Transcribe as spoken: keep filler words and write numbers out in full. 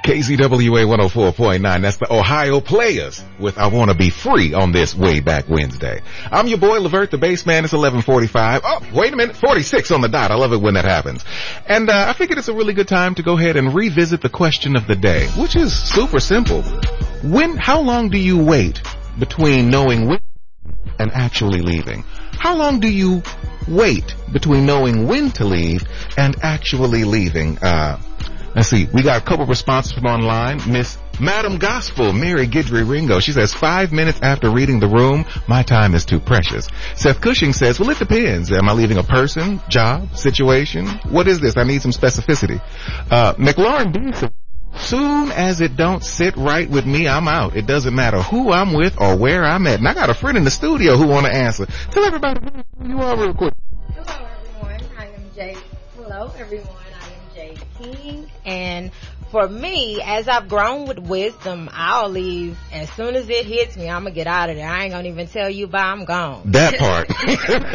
K Z W A one oh four point nine. That's the Ohio Players with I Wanna Be Free on this Way Back Wednesday. I'm your boy, Levert the Bassman. It's eleven forty-five. Oh, wait a minute. forty-six on the dot. I love it when that happens. And uh, I figured it's a really good time to go ahead and revisit the question of the day, which is super simple. When, how long do you wait between knowing when and actually leaving? How long do you wait between knowing when to leave and actually leaving? Uh, let's see. We got a couple responses from online. Miss Madam Gospel, Mary Guidry Ringo. She says, five minutes after reading The Room, my time is too precious. Seth Cushing says, well, it depends. Am I leaving a person, job, situation? What is this? I need some specificity. Uh, McLaurin B says, soon as it don't sit right with me, I'm out. It doesn't matter who I'm with or where I'm at. And I got a friend in the studio who want to answer. Tell everybody who you are real quick. Hello, everyone. I am Jay. Hello, everyone. I am Jay King. And for me, as I've grown with wisdom, I'll leave as soon as it hits me. I'm going to get out of there. I ain't going to even tell you bye. I'm gone. That part.